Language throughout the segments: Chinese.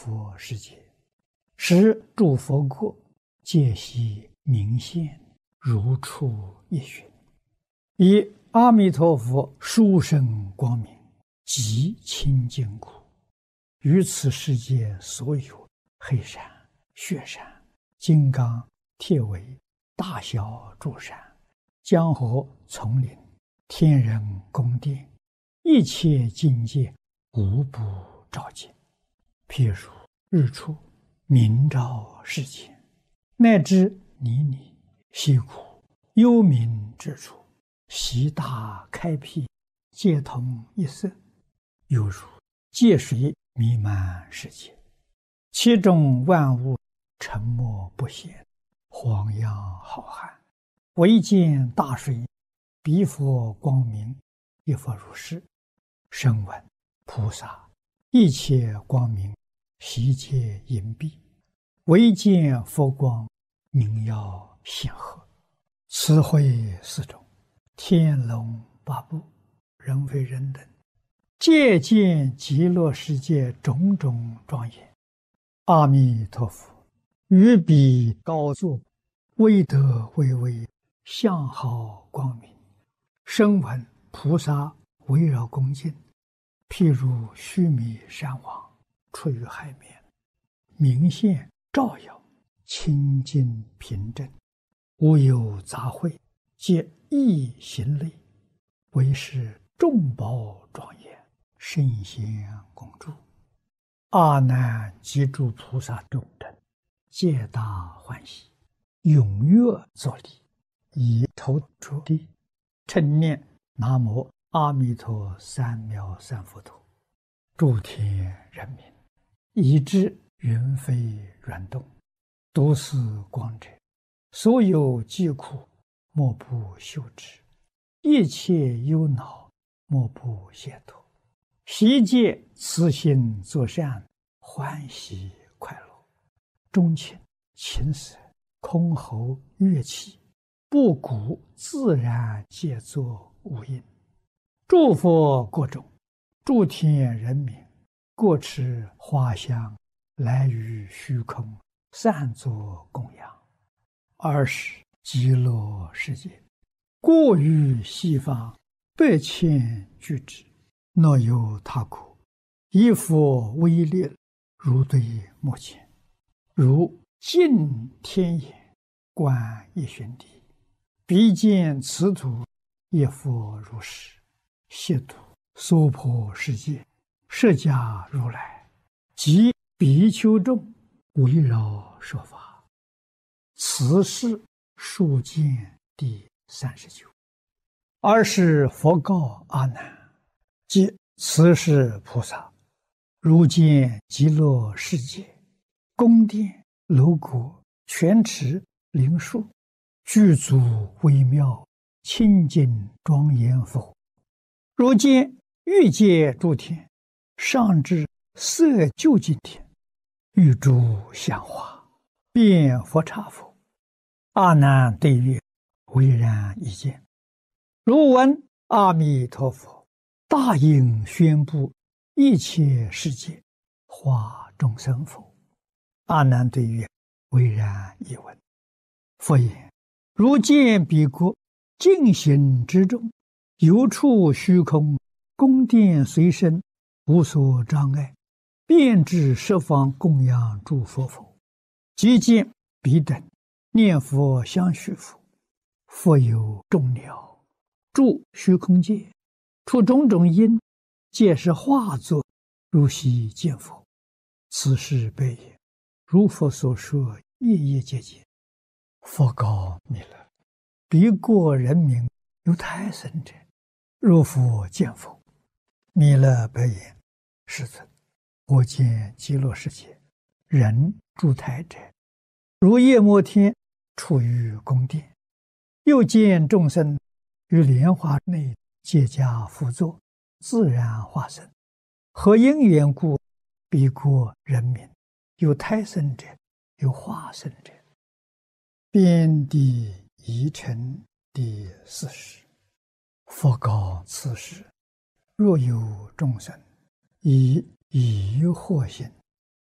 佛世界，使诸佛国皆悉明现，如出一寻。以阿弥陀佛殊胜光明，极清净苦，于此世界所有黑山、雪山、金刚、铁围、大小诸山、江河丛林、天人宫殿，一切境界无不照见。譬如日出明照世间，乃至泥泞溪谷幽冥之处，悉大开辟，皆同一色，犹如界水弥漫世界，其中万物沉默不显，荒洋浩瀚，唯见大水，彼佛光明，一佛如是。声闻菩萨一切光明，悉皆隐蔽，唯见佛光，明耀显赫。此会四种，天龙八部，人非人等，皆见极乐世界种种庄严。阿弥陀佛于彼高坐，威德巍巍，相好光明。声闻菩萨围绕恭敬，譬如须弥山王出于海面，明现照耀，清净平正，无有杂秽，皆一行类，为是众宝庄严，圣贤共住。阿难及诸菩萨众等，皆大欢喜，踊跃作礼，以头着地，称念南无阿弥陀三藐三菩提。诸天人民，以至云飞软动，都是光者，所有疾苦，莫不休止；一切忧恼，莫不解脱。悉皆慈心作善，欢喜快乐。钟磬、琴瑟、箜篌、乐器，布谷自然皆作无应。诸佛国中，诸天人民，各持花香，来于虚空，散作供养。尔时极乐世界，过于西方100,000俱胝，若有他国，以佛威力，如对目前，如镜天眼，观一旬地，彼见此土，一佛如是，悉土娑婆世界，释迦如来及比丘众，围绕说法。此是数见第39。尔时佛告阿难：即此是菩萨，如见极乐世界，宫殿楼阁、泉池灵树，具足微妙，清净庄严否？如见欲界诸天，上至色究竟天，欲诸香花，遍佛刹否？阿难对曰：唯然一见。如闻阿弥陀佛大应宣布一切世界，化众生否？阿难对曰：唯然一闻。佛言：如见彼国净行之中，游处虚空，宫殿随身，无所障碍，遍至十方供养诸佛否？即见彼等念佛相续否？佛有众鸟住虚空界，出种种因，皆是化作，如悉见佛。此是悲也。如佛所说，夜夜皆见。佛告弥勒：彼国人民有胎生者，若复见否？弥勒白言：世尊，我见极乐世界人住胎者，如夜摩天处于宫殿，又见众生于莲花内皆加趺坐，自然化身。何因缘故？彼国人民有胎生者，有化身者。遍地疑尘第40。佛告此时：若有众生以疑惑心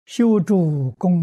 修诸功